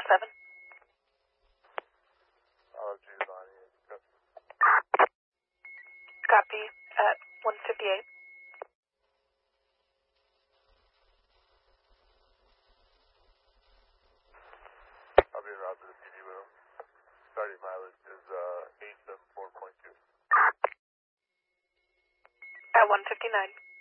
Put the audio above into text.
7. Giovanni. Copy at 158. I'll be en route to the PD with him. Starting mileage is 874.2. At 159.